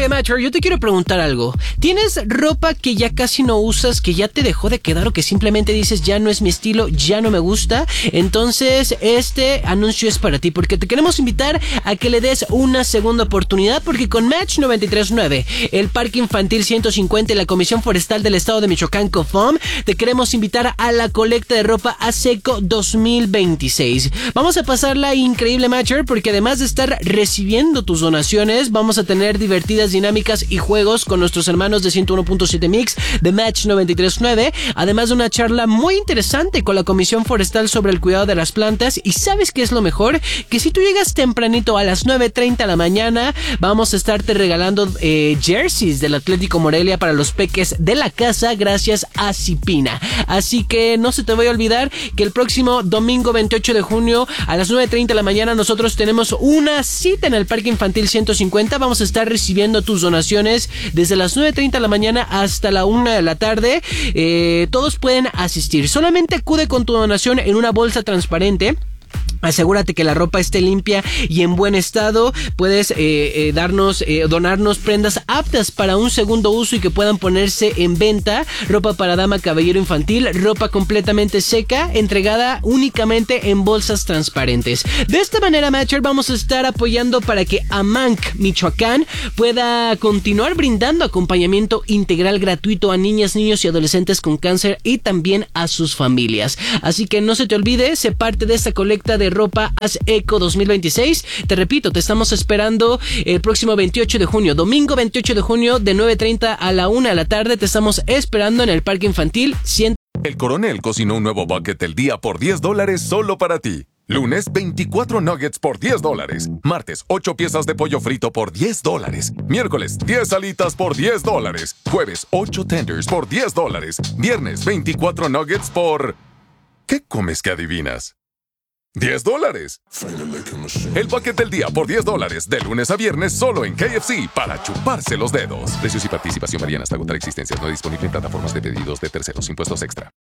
Oye, Macho, yo te quiero preguntar algo. ¿Tienes ropa que ya casi no usas, que ya te dejó de quedar o que simplemente dices ya no es mi estilo, ya no me gusta? Entonces, este anuncio es para ti porque te queremos invitar a que le des una segunda oportunidad porque con Match 93.9, el Parque Infantil 150 y la Comisión Forestal del Estado de Michoacán, COFOM, te queremos invitar a la colecta de ropa ASECO 2026. Vamos a pasarla increíble, Matcher, porque además de estar recibiendo tus donaciones, vamos a tener divertidas dinámicas y juegos con nuestros hermanos de 101.7 Mix de Match 93.9, además de una charla muy interesante con la Comisión Forestal sobre el cuidado de las plantas. Y ¿sabes qué es lo mejor? Que si tú llegas tempranito a las 9:30 de la mañana, vamos a estarte regalando jerseys del Atlético Morelia para los peques de la casa gracias a Cipina. Así que no se te vaya a olvidar que el próximo domingo 28 de junio a las 9:30 de la mañana nosotros tenemos una cita en el Parque Infantil 150. Vamos a estar recibiendo tus donaciones desde las 9:30 de la mañana hasta la 1 de la tarde. Todos pueden asistir. Solamente acude con tu donación en una bolsa transparente. Asegúrate que la ropa esté limpia y en buen estado. Puedes donarnos prendas aptas para un segundo uso y que puedan ponerse en venta. Ropa para dama, caballero, infantil, ropa completamente seca, entregada únicamente en bolsas transparentes. De esta manera, Matcher, vamos a estar apoyando para que Amanc, Michoacán, pueda continuar brindando acompañamiento integral gratuito a niñas, niños y adolescentes con cáncer y también a sus familias. Así que no se te olvide, sé parte de esta colecta de ropa ASECO 2026. Te repito, te estamos esperando el próximo 28 de junio, domingo 28 de junio de 9:30 a la 1 de la tarde. Te estamos esperando en el Parque Infantil 100. El Coronel cocinó un nuevo bucket del día por $10 solo para ti. Lunes, 24 nuggets por $10. Martes, 8 piezas de pollo frito por $10. Miércoles, 10 alitas por $10. Jueves, 8 tenders por $10. Viernes, 24 nuggets por... ¿Qué comes que adivinas? $10. El bucket del día por $10, de lunes a viernes solo en KFC para chuparse los dedos. Precios y participación varían hasta agotar existencias. No disponible en plataformas de pedidos de terceros. Impuestos extra.